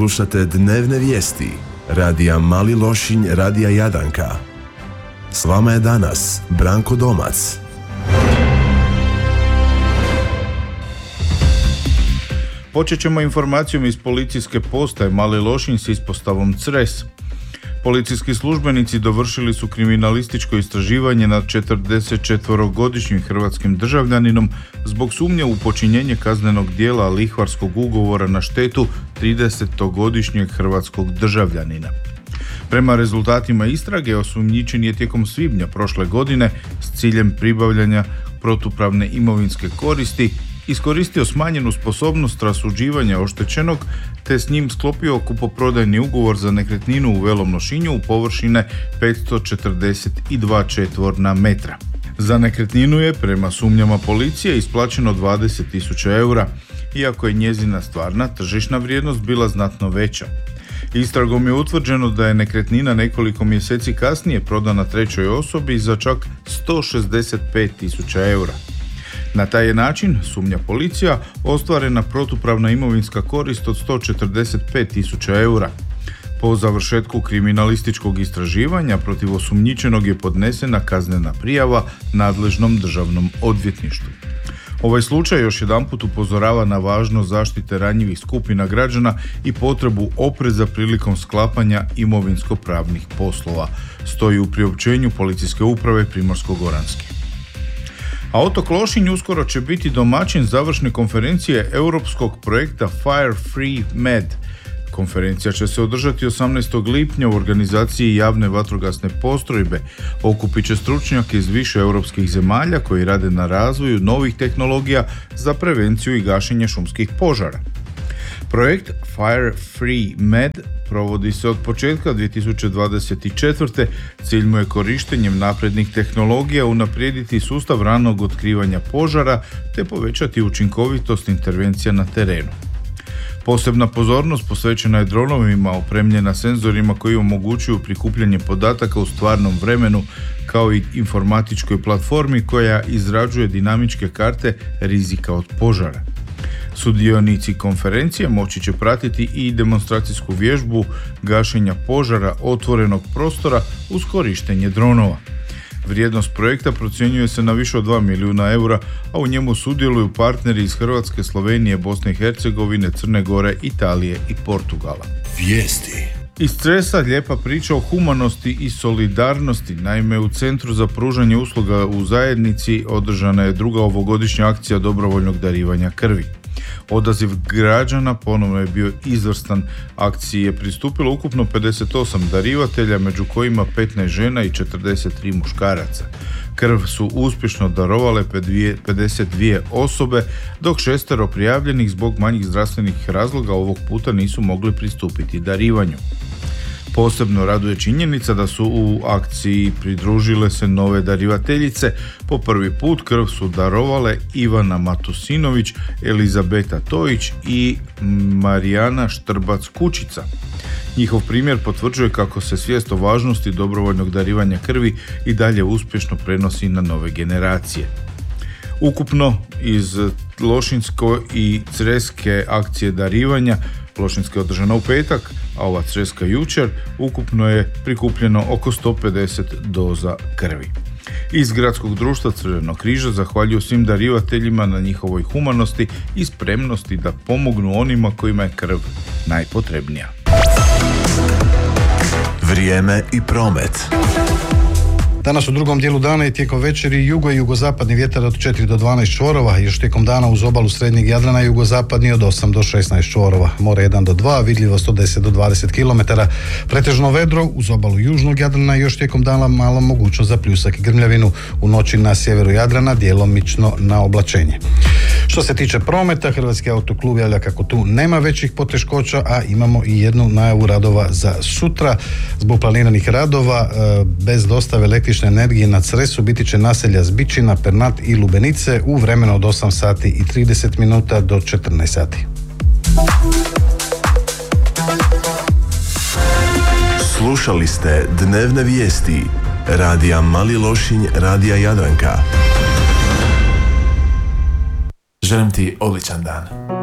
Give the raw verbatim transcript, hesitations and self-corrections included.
Slušate dnevne vijesti radija Mali Lošinj, radija Jadranka. S vama je danas Branko Domac. Počet ćemo informacijom iz policijske postaje Mali Lošinj s ispostavom Cres. Policijski službenici dovršili su kriminalističko istraživanje nad četrdesetčetvorogodišnjim hrvatskim državljaninom zbog sumnje u počinjenje kaznenog djela lihvarskog ugovora na štetu tridesetogodišnjeg hrvatskog državljanina. Prema rezultatima istrage, osumnjičen je tijekom svibnja prošle godine s ciljem pribavljanja protupravne imovinske koristi iskoristio smanjenu sposobnost rasuđivanja oštećenog te s njim sklopio kupoprodajni ugovor za nekretninu u Velom Lošinju u površine petsto četrdeset dva četvorna metra. Za nekretninu je prema sumnjama policije isplaćeno dvadeset tisuća eura, iako je njezina stvarna tržišna vrijednost bila znatno veća. Istragom je utvrđeno da je nekretnina nekoliko mjeseci kasnije prodana trećoj osobi za čak sto šezdeset pet tisuća eura. Na taj je način, sumnja policija, ostvarena protupravna imovinska korist od sto četrdeset pet tisuća eura. Po završetku kriminalističkog istraživanja protiv osumnjičenog je podnesena kaznena prijava nadležnom državnom odvjetništvu. Ovaj slučaj još jedanput upozorava na važnost zaštite ranjivih skupina građana i potrebu opreza prilikom sklapanja imovinsko-pravnih poslova, stoji u priopćenju Policijske uprave Primorsko-goranske. A otok Lošinj uskoro će biti domaćin završne konferencije europskog projekta Fire Free Med. Konferencija će se održati osamnaestog lipnja u organizaciji javne vatrogasne postrojbe. Okupit će stručnjake iz više europskih zemalja koji rade na razvoju novih tehnologija za prevenciju i gašenje šumskih požara. Projekt Fire Free Med provodi se od početka dvije tisuće dvadeset četvrte. Cilj mu je korištenjem naprednih tehnologija unaprijediti sustav ranog otkrivanja požara te povećati učinkovitost intervencija na terenu. Posebna pozornost posvećena je dronovima opremljena senzorima koji omogućuju prikupljanje podataka u stvarnom vremenu, kao i informatičkoj platformi koja izrađuje dinamičke karte rizika od požara. Sudionici konferencije moći će pratiti i demonstracijsku vježbu gašenja požara otvorenog prostora uz korištenje dronova. Vrijednost projekta procjenjuje se na više od dva milijuna eura, a u njemu sudjeluju partneri iz Hrvatske, Slovenije, Bosne i Hercegovine, Crne Gore, Italije i Portugala. Vijesti. Iz Cresa lijepa priča o humanosti i solidarnosti. Naime, u Centru za pružanje usluga u zajednici održana je druga ovogodišnja akcija dobrovoljnog darivanja krvi. Odaziv građana ponovno je bio izvrstan. Akciji je pristupilo ukupno pedeset osam darivatelja, među kojima petnaest žena i četrdeset tri muškaraca. Krv su uspješno darovale pedeset dvije osobe, dok šestero prijavljenih zbog manjih zdravstvenih razloga ovog puta nisu mogli pristupiti darivanju. Posebno raduje činjenica da su u akciji pridružile se nove darivateljice. Po prvi put krv su darovale Ivana Matusinović, Elizabeta Tojić i Marijana Štrbac-Kučica. Njihov primjer potvrđuje kako se svijest o važnosti dobrovoljnog darivanja krvi i dalje uspješno prenosi na nove generacije. Ukupno iz Lošinjske i Creske akcije darivanja, Lošinjska je održana u petak, a ova Creska jučer, ukupno je prikupljeno oko sto pedeset doza krvi. Iz Gradskog društva Crvenog križa zahvaljuju svim darivateljima na njihovoj humanosti i spremnosti da pomognu onima kojima je krv najpotrebnija. Vrijeme i promet. Danas u drugom dijelu dana i tijekom večeri jugo i jugozapadni vjetar od četiri do dvanaest čvorova, još tijekom dana uz obalu srednjeg Jadrana i jugozapadni od osam do šesnaest čvorova. More jedan do dva, vidljivost od deset do dvadeset kilometara. Pretežno vedro uz obalu južnog Jadrana i još tijekom dana malo mogućnost za pljusak i grmljavinu. U noći na sjeveru Jadrana djelomično na oblačenje. Što se tiče prometa, Hrvatski autoklub javlja kako tu nema većih poteškoća, a imamo i jednu najavu radova za sutra. Zbog planiranih radova bez dostave električne energije na Cresu biti će naselja Zbičina, Pernat i Lubenice u vremenu od osam sati i trideset minuta do četrnaest sati. Slušali ste dnevne vijesti radija Mali Lošinj, radija Jadranka. Želim ti odličan dan.